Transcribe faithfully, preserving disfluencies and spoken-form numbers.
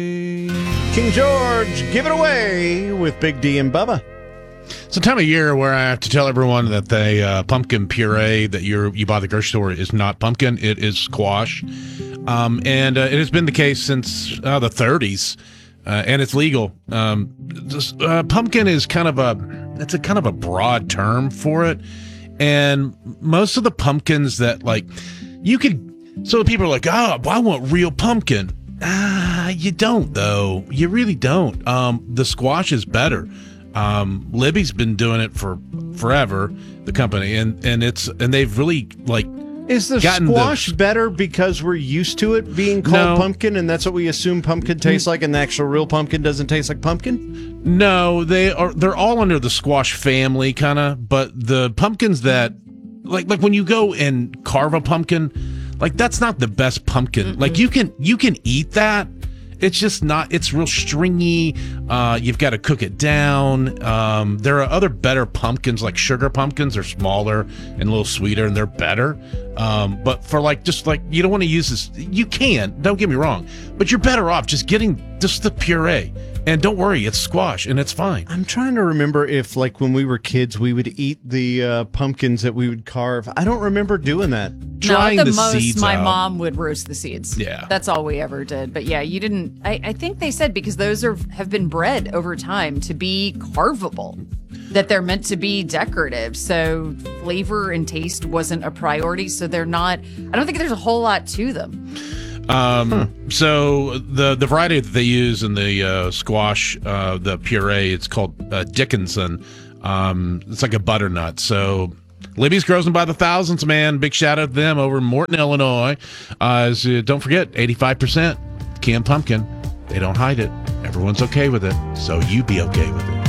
King George, give it away with Big D and Bubba. It's a time of year where I have to tell everyone that the uh, pumpkin puree that you you buy at the grocery store is not pumpkin; it is squash, um, and uh, it has been the case since uh, the thirties, uh, and it's legal. Um, this, uh, pumpkin is kind of a it's a kind of a broad term for it, and most of the pumpkins that like you could. So people are like, oh, I want real pumpkin. Ah, you don't though. You really don't. Um, the squash is better. Um, Libby's been doing it for forever, the company, and, and it's and they've really like is the squash the, better because we're used to it being called no, pumpkin, and that's what we assume pumpkin tastes like, and the actual real pumpkin doesn't taste like pumpkin? No, they are they're all under the squash family, kind of, but the pumpkins that like like when you go and carve a pumpkin, like that's not the best pumpkin. Mm-mm. Like you can you can eat that. It's just not, it's real stringy. Uh, you've got to cook it down. Um, there are other better pumpkins, like sugar pumpkins. They're smaller and a little sweeter, and they're better. Um, but for like, just like, you don't want to use this. You can, don't get me wrong, but you're better off just getting just the puree. And don't worry, it's squash, and it's fine. I'm trying to remember if, like, when we were kids, we would eat the uh, pumpkins that we would carve. I don't remember doing that. No, Trying at the, the most, seeds my out. mom would roast the seeds. Yeah. That's all we ever did. But yeah, you didn't, I, I think they said because those are have been bred over time to be carvable, that they're meant to be decorative. So flavor and taste wasn't a priority. So they're not, I don't think there's a whole lot to them. Um, huh. So the the variety that they use in the uh, squash, uh, the puree, it's called uh, Dickinson. Um, it's like a butternut. So Libby's grows them by the thousands, man. Big shout out to them over in Morton, Illinois. Uh, so don't forget, eighty-five percent canned pumpkin. They don't hide it. Everyone's okay with it. So you be okay with it.